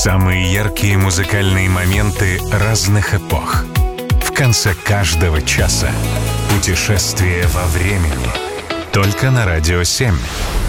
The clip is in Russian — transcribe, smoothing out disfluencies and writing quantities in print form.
Самые яркие музыкальные моменты разных эпох. В конце каждого часа. Путешествие во времени. Только на Радио 7.